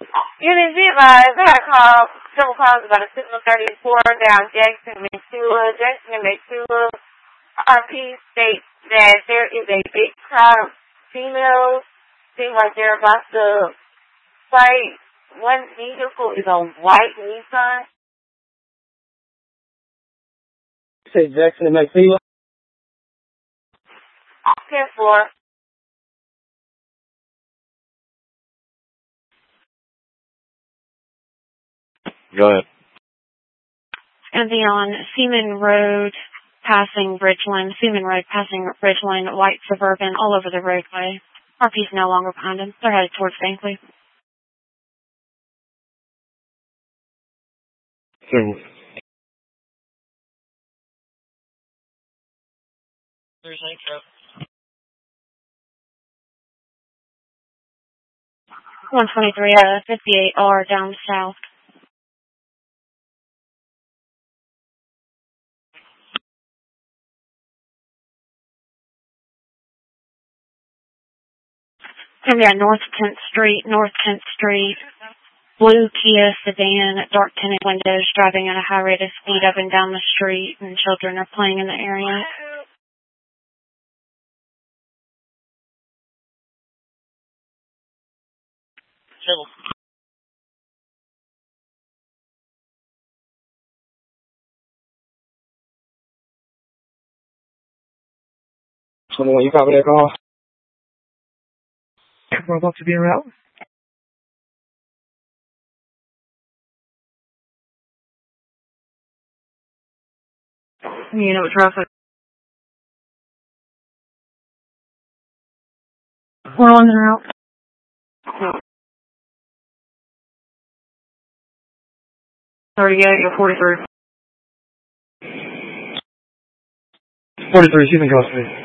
Unit Z advised, I had called several calls about a signal 34 down Jackson, Missoula. Jackson and Missoula RP states that there is a big crowd of females. Seems like they're about to fight. One vehicle is a white Nissan. Say Jackson and Missoula. 10th floor. Go ahead. It's going to be on Seaman Road, passing Bridgeland. Seaman Road, passing Bridgeland, white Suburban, all over the roadway. RP's no longer behind them. They're headed towards Bankley. So, There's Nitro. 123, 58R down south. And yeah, North 10th Street, blue Kia sedan, dark tinted windows, driving at a high rate of speed up and down the street, and children are playing in the area. Civil. Someone, you copy that call? We're about to be en route. You know what traffic? We're on the route. 38 or 43. 43, she's in custody.